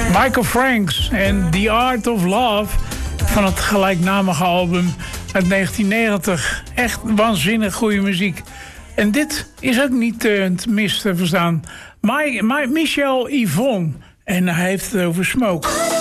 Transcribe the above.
Michael Franks en The Art of Love van het gelijknamige album uit 1990. Echt waanzinnig goede muziek. En dit is ook niet te mis te verstaan. Michel Yvonne. En hij heeft het over Smoke.